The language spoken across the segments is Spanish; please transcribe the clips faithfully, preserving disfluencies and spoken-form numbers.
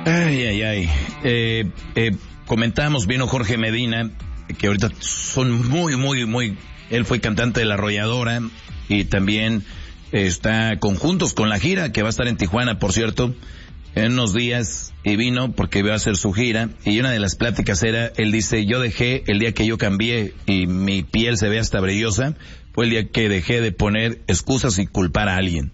Ay, ay, ay. Eh, eh, comentamos, vino Jorge Medina, que ahorita son muy, muy, muy... Él fue cantante de La Arrolladora y también está conjuntos con la gira, que va a estar en Tijuana, por cierto, en unos días, y vino porque iba a hacer su gira, y una de las pláticas era, él dice, yo dejé, el día que yo cambié y mi piel se ve hasta brillosa, fue el día que dejé de poner excusas y culpar a alguien.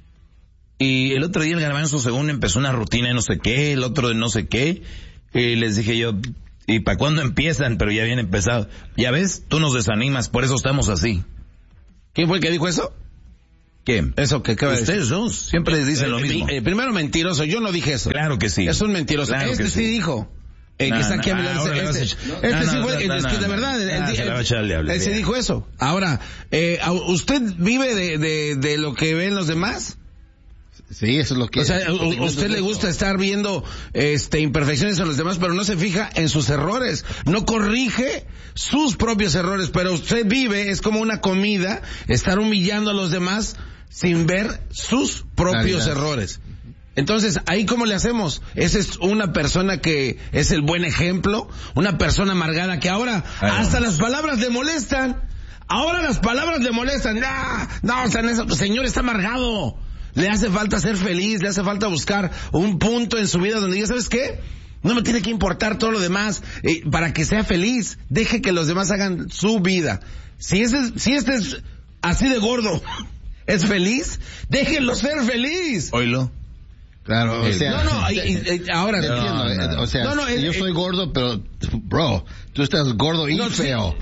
Y el otro día el Garbanzo, según empezó una rutina de no sé qué, el otro de no sé qué, y les dije yo, ¿y para cuándo empiezan? Pero ya habían empezado. Ya ves, tú nos desanimas, por eso estamos así. ¿Quién fue el que dijo eso? ¿Quién? Eso que acaba de decir. Ustedes dos siempre les dicen eh, lo mismo. Eh, primero mentiroso, yo no dije eso. Claro que sí. Es un mentiroso. Claro este que sí. sí dijo. Eh, no, que está aquí no, a mi lado. ahora Este, le este, vas a echar- este no, sí no, fue, no, el- no, es que no, de no. verdad, el- Ah, el- se la va a echar al diablo, ese ya. dijo eso. Ahora, eh, a- ¿usted vive de, de, de lo que ven los demás? Sí, eso es lo que... O sea, a usted le gusta estar viendo este imperfecciones en los demás, pero no se fija en sus errores, no corrige sus propios errores, pero usted vive, es como una comida, estar humillando a los demás sin ver sus propios Claridad. errores. Entonces, ¿ahí cómo le hacemos? Esa es una persona que es el buen ejemplo, una persona amargada que ahora Ay, hasta no. las palabras le molestan. Ahora las palabras le molestan. ¡Ah! No, o sea, eso, señor, está amargado. Le hace falta ser feliz, le hace falta buscar un punto en su vida donde diga, ¿sabes qué? No me tiene que importar todo lo demás eh, para que sea feliz. Deje que los demás hagan su vida. Si este, si este es así de gordo, es feliz, déjenlo ser feliz. Oílo. Claro, o Eh, sea... No, no, y- y- y ahora... Te entiendo, No, eh, no. o sea, No, no, el- yo el- soy gordo, pero, bro, tú estás gordo y No, sí. feo.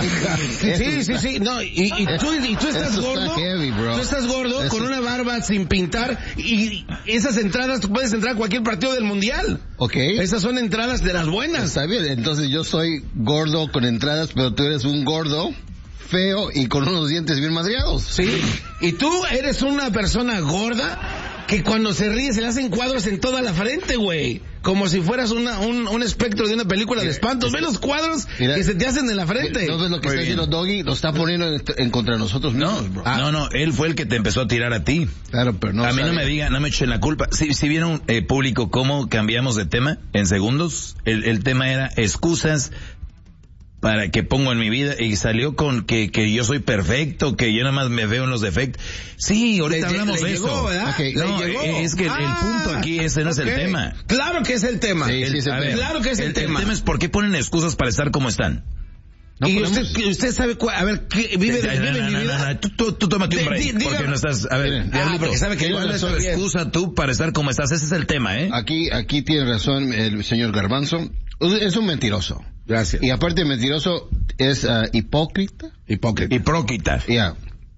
Sí, sí, sí, no, y, y tú, y tú estás Eso está gordo, heavy, bro. tú estás gordo Eso- con una barba sin pintar y esas entradas, tú puedes entrar a cualquier partido del mundial. Ok. Esas son entradas de las buenas. Está bien, entonces yo soy gordo con entradas, pero tú eres un gordo feo y con unos dientes bien madreados. Sí, y tú eres una persona gorda que cuando se ríe se le hacen cuadros en toda la frente, güey. Como si fueras una, un, un espectro de una película de espantos. Ve los cuadros Mira, que se te hacen en la frente. ¿No ves lo que Muy está bien. haciendo Doggy? Lo está poniendo en, en contra de nosotros No, mismos, bro. no, no, él fue el que te empezó a tirar a ti. Claro, pero no a mí no sabe. me digan, no me echen la culpa. Si, si vieron, eh, público, cómo cambiamos de tema en segundos, el, el tema era excusas para que pongo en mi vida y salió con que, que yo soy perfecto, que yo nada más me veo en los defectos. Sí, ahorita Le- hablamos le de llegó, eso. ¿verdad? Ok, No, Le llegó. es que el, el punto aquí ese no es el ok. tema. Claro que es el tema. Sí, El- sí, es el a tema. ver, Claro que es el tema. El tema es por qué ponen excusas para estar como están. No y podemos- usted, usted sabe cuál, a ver, ¿qué, vive, Ya, de, vive no, no, mi no, vida. no, no, tú, tú, tú tómate un Di- break, di- porque dígame. no estás, a ver, Miren, Diablito, porque sabe que yo ¿cuál no es tu estoy bien. excusa tú para estar como estás? Ese es el tema, ¿eh? Aquí, aquí tiene razón el señor Garbanzo. Es un mentiroso. Gracias. Y aparte de mentiroso, es ah, hipócrita. Hipócrita. Hipróquita. Ya.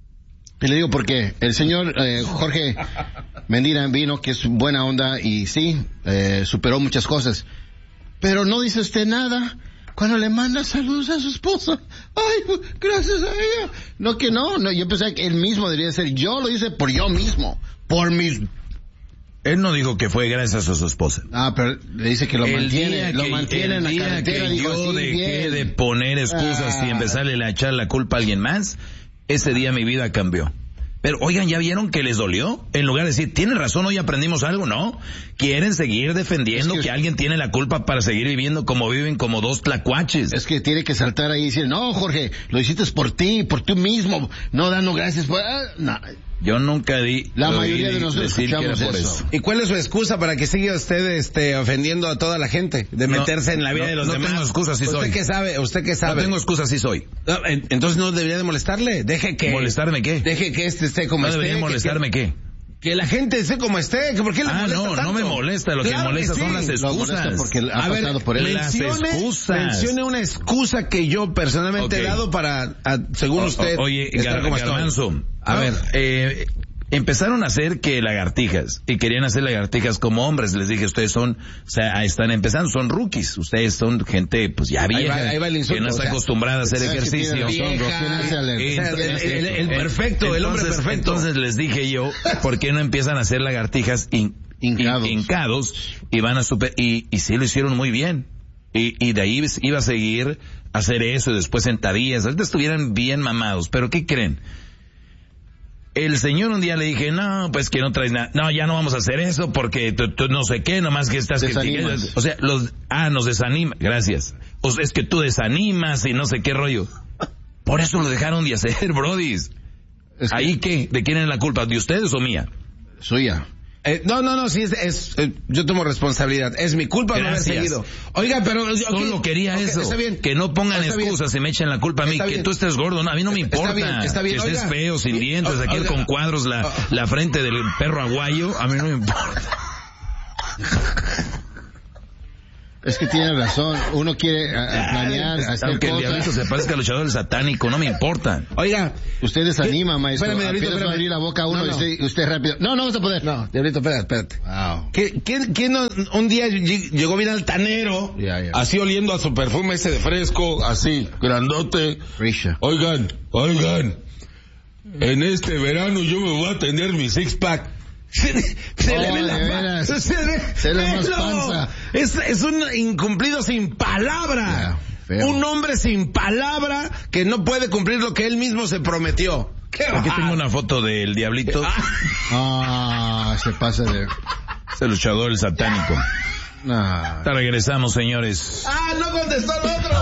Y le digo porque el señor eh, Jorge Medina vino, que es buena onda y sí, eh, superó muchas cosas. Pero no dice usted nada cuando le manda saludos a su esposa. Ay, gracias a ella. No que no, no, yo pensé que él mismo debería ser. Yo lo hice por yo mismo, por mis... Él no dijo que fue gracias a su esposa. Ah, pero le dice que lo el mantiene, día lo que, mantiene en el la día carretera. que dijo, yo sí, dejé bien. de poner excusas Ah. y empezarle a echar la culpa a alguien más, ese día mi vida cambió. Pero, oigan, ¿ya vieron que les dolió? En lugar de decir, tiene razón, hoy aprendimos algo, ¿no? Quieren seguir defendiendo Es que, que- alguien tiene la culpa para seguir viviendo como viven como dos tlacuaches. Es que tiene que saltar ahí y decir, no, Jorge, lo hiciste por ti, por tú mismo, no dando gracias. Por... Ah, no. Yo nunca di... La oí mayoría de nosotros decir que era escuchamos por eso. ¿Y cuál es su excusa para que siga usted este ofendiendo a toda la gente? De No, meterse en la vida no, de los no demás. tengo excusa, sí ¿Usted soy. qué sabe? ¿Usted qué No sabe? tengo excusa, sí soy. No, en- entonces no debería de molestarle. Deje que... ¿Molestarme qué? Deje que este esté como No esté. debería que- molestarme qué. Que, que la gente esté como esté. Que ¿Por qué le Ah, molesta no, tanto? no me molesta, lo que Claro molesta sí. son las Lo molesta excusas. porque ha A ver, pasado por él. las mencione, excusas. mencione una excusa que yo personalmente Ok. he dado para, a- según O- usted, o- Oye, estar Gar- como estoy. Garbanzo, a Ah. ver, eh, empezaron a hacer que lagartijas, y querían hacer lagartijas como hombres. Les dije, ustedes son, o sea, están empezando, son rookies. Ustedes son gente, pues ya Ahí vieja, va- ahí va el insulto, que no está o sea, acostumbrada a hacer ¿sabes que ejercicio. tiene razón, bro? Vieja, Tiene ese ale- o sea, el, el- el Eh, perfecto, el hombre entonces- perfecto. Entonces les dije yo, ¿por qué no empiezan a hacer lagartijas hin- Hincados. hin- hincados y van a super, y, y sí lo hicieron muy bien. Y, y de ahí iba a seguir a hacer eso y después sentadillas. Ahorita estuvieran bien mamados. Pero ¿qué creen? el señor un día le dije, no, pues que no traes nada. No, ya no vamos a hacer eso porque tú, tú no sé qué, nomás que estás criticando. O sea, los, ah, nos desanima. Gracias. O sea, es que tú desanimas y no sé qué rollo. Por eso lo dejaron de hacer, brodis. Es que... ¿Ahí qué? ¿De quién es la culpa? ¿De ustedes o mía? Suya. Eh, no, no, no, sí, es, es eh, yo tomo responsabilidad. Es mi culpa no haber seguido. Oiga, pero... Okay, solo quería okay, eso. Está bien. Que no pongan está excusas y me echen la culpa a mí. Está que bien. Tú estés gordo. No, a mí no me importa. Está bien, está bien. Que Oiga, estés feo, sin sí, dientes, oiga, aquí oiga, con cuadros, la, oiga, la frente del perro aguayo. A mí no me importa. Es que tiene razón, uno quiere a, a planear, hacer Aunque cosas. el diablito se parezca al luchador del satánico, no me importa. Oiga. Usted desanima, ¿qué? maestro. Espérame, diablito, espérame. abrir la boca a uno no, no. y usted, usted rápido. No, no vas a poder. No, diablito, espérate, espérate. Wow. ¿Qué, ¿Quién, quién no, un día llegó bien altanero? Ya, ya. Así oliendo a su perfume ese de fresco, así, grandote. Risha. Oigan, oigan. En este verano yo me voy a tener mi six pack. Se, se oh, le ve la panza. Se, le, se le más panza. Es, es un incumplido sin palabra. Yeah, un hombre sin palabra que no puede cumplir lo que él mismo se prometió. ¿Qué Aquí tengo una foto del diablito. Ah, se pasa de... Es el luchador el satánico. Nah. Regresamos, señores. Ah, no contestó el otro.